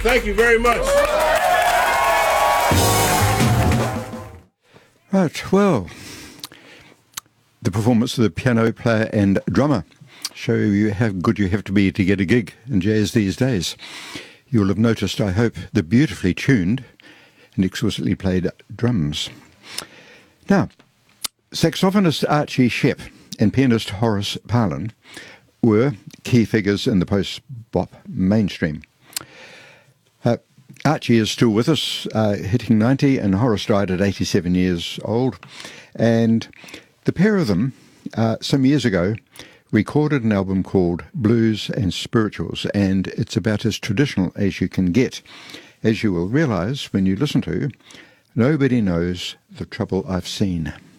Thank you very much. Right, well, the performance of the piano player and drummer show you how good you have to be to get a gig in jazz these days. You'll have noticed, I hope, the beautifully tuned and exquisitely played drums. Now, saxophonist Archie Shepp and pianist Horace Parlan were key figures in the post-bop mainstream. Archie is still with us, hitting 90, and Horace died at 87 years old. And the pair of them, some years ago, recorded an album called Blues and Spirituals, and it's about as traditional as you can get. As you will realise when you listen to Nobody Knows the Trouble I've Seen.